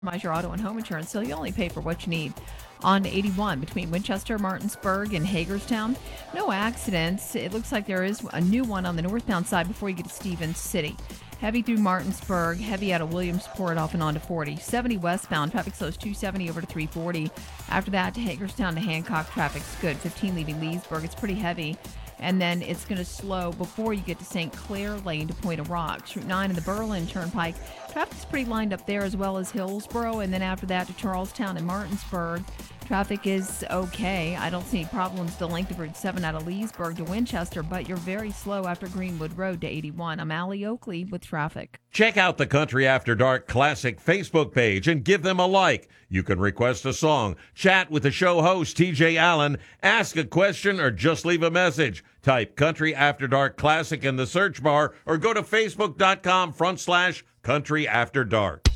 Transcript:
Your auto and home insurance, so you only pay for what you need. On 81 between Winchester, Martinsburg, and Hagerstown, no accidents. It looks like there is a new one on the northbound side before you get to Stevens City. Heavy through Martinsburg, heavy out of Williamsport off and on to 40. 70 westbound, traffic slows 270 over to 340. After that, to Hagerstown to Hancock, traffic's good. 15 leaving Leesburg, it's pretty heavy. And then it's going to slow before you get to St. Clair Lane to Point of Rocks. Route 9 and the Berlin Turnpike, traffic's pretty lined up there, as well as Hillsboro. And then after that to Charlestown and Martinsburg, traffic is okay. I don't see any problems the length of Route 7 out of Leesburg to Winchester, but you're very slow after Greenwood Road to 81. I'm Allie Oakley with traffic. Check out the Country After Dark Classic Facebook page and give them a like. You can request a song, chat with the show host, TJ Allen, ask a question, or just leave a message. Type Country After Dark Classic in the search bar or go to facebook.com/Country After Dark.